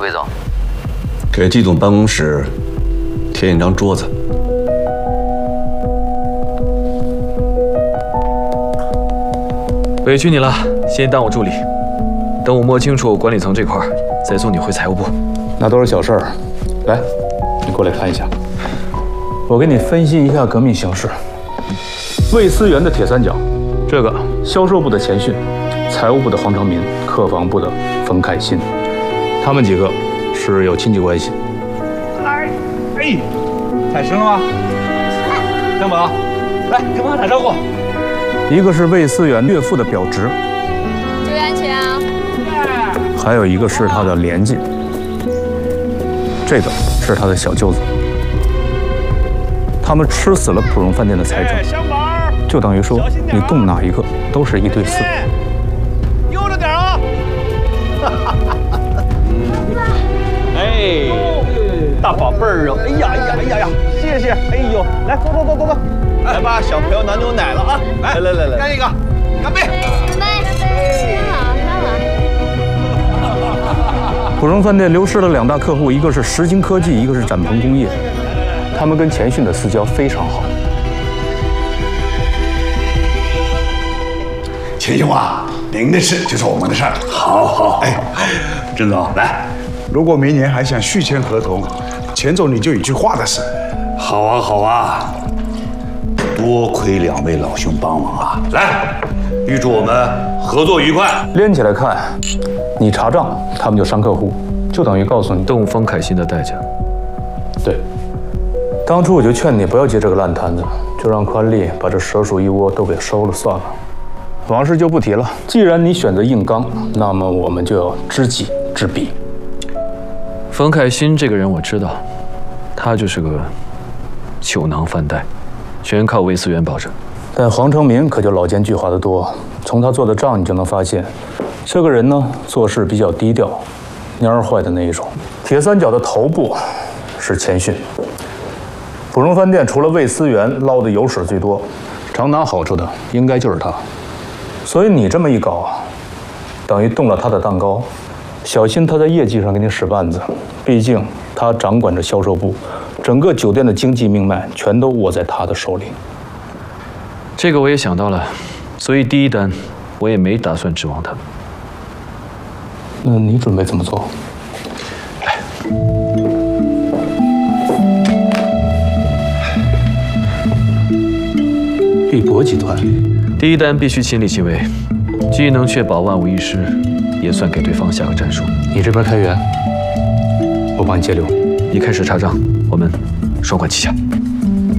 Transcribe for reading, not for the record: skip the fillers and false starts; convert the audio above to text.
魏总？ 给季总办公室添一张桌子。 委屈你了，先当我助理，等我摸清楚管理层这块，再送你回财务部。 那都是小事儿。来，你过来看一下，我给你分析一下革命形势。魏思源的铁三角，这个销售部的钱迅，财务部的黄长民，客房部的冯凯欣，他们几个是有亲戚关系。 哎，采食了吗？张宝，来跟妈打招呼。 一个是魏思源岳父的表侄， 注意安全啊！ 还有一个是他的连襟，这个是他的小舅子。他们吃死了普荣饭店的财政，就等于说你动哪一个都是1对4。 悠着点啊！哎，大宝贝儿啊！哎呀，谢谢！哎呦，来，走，来吧，小朋友拿牛奶了啊！来，干一个，干杯！ 干杯！真好。 普荣饭店流失了2大客户，一个是石金科技，一个是展鹏工业。他们跟钱迅的私交非常好。 钱兄啊，您的事就是我们的事儿。好，哎，郑总来。 如果明年还想续签合同，钱总你就一句话的事。 好啊，多亏2位老兄帮忙啊！来，预祝我们合作愉快。 连起来看，你查账，他们就伤客户，就等于告诉你动冯凯欣的代价。 对，当初我就劝你不要接这个烂摊子，就让宽利把这蛇鼠一窝都给收了算了。往事就不提了。既然你选择硬刚，那么我们就要知己知彼。 冯凯欣这个人我知道，他就是个酒囊饭袋，全靠魏思源保着。 但黄成民可就老奸巨猾得多，从他做的账你就能发现，这个人呢做事比较低调，蔫坏的那一种。铁三角的头部是钱迅，普荣饭店除了魏思源捞的油水最多，常拿好处的应该就是他。所以你这么一搞，等于动了他的蛋糕，小心他在业绩上给你使绊子。毕竟他掌管着销售部，整个酒店的经济命脉全都握在他的手里。 这个我也想到了，所以第一单我也没打算指望他。 那你准备怎么做？碧博集团， 第一单必须亲力亲为，既能确保万无一失，也算给对方下个战书。 你这边开源，我帮你节流。 你开始查账，我们双管齐下。